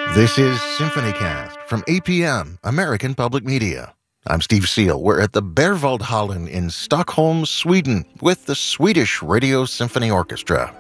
This is SymphonyCast from APM, American Public Media. I'm Steve Seal. We're at the Berwaldhallen in Stockholm, Sweden, with the Swedish Radio Symphony Orchestra.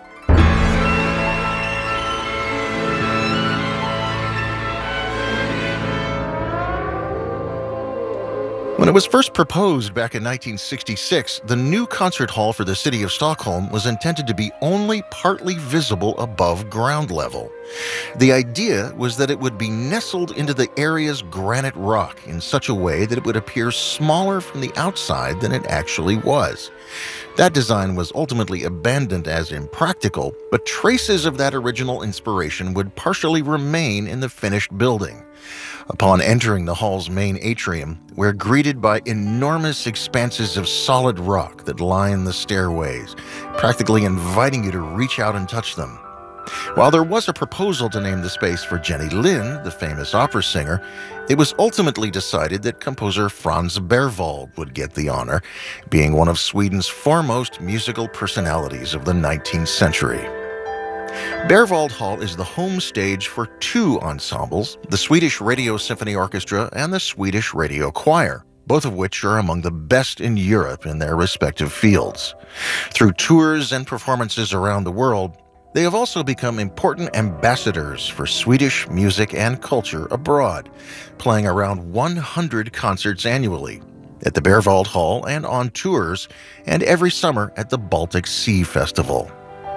When it was first proposed back in 1966, the new concert hall for the city of Stockholm was intended to be only partly visible above ground level. The idea was that it would be nestled into the area's granite rock in such a way that it would appear smaller from the outside than it actually was. That design was ultimately abandoned as impractical, but traces of that original inspiration would partially remain in the finished building. Upon entering the hall's main atrium, we're greeted by enormous expanses of solid rock that line the stairways, practically inviting you to reach out and touch them. While there was a proposal to name the space for Jenny Lind, the famous opera singer, it was ultimately decided that composer Franz Berwald would get the honor, being one of Sweden's foremost musical personalities of the 19th century. Berwald Hall is the home stage for two ensembles, the Swedish Radio Symphony Orchestra and the Swedish Radio Choir, both of which are among the best in Europe in their respective fields. Through tours and performances around the world, they have also become important ambassadors for Swedish music and culture abroad, playing around 100 concerts annually at the Berwald Hall and on tours, and every summer at the Baltic Sea Festival.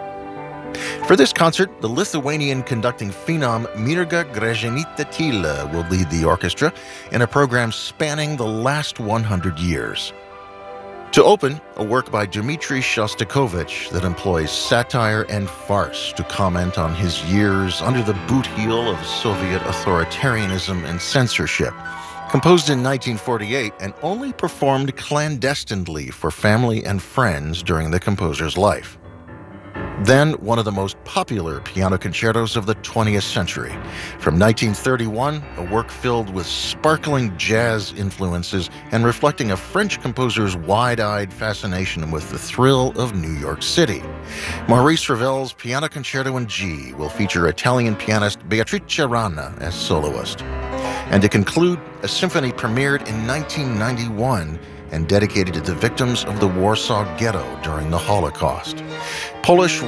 For this concert, the Lithuanian conducting phenom Mirga Gražinytė-Tyla will lead the orchestra in a program spanning the last 100 years. To open, a work by Dmitri Shostakovich that employs satire and farce to comment on his years under the boot heel of Soviet authoritarianism and censorship. Composed in 1948 and only performed clandestinely for family and friends during the composer's life. Then, one of the most popular piano concertos of the 20th century. From 1931, a work filled with sparkling jazz influences and reflecting a French composer's wide-eyed fascination with the thrill of New York City. Maurice Ravel's Piano Concerto in G will feature Italian pianist Beatrice Rana as soloist. And to conclude, a symphony premiered in 1991 and dedicated to the victims of the Warsaw Ghetto during the Holocaust.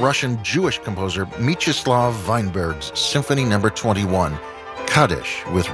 Polish-Russian-Jewish composer Mieczysław Weinberg's Symphony No. 21, Kaddish, with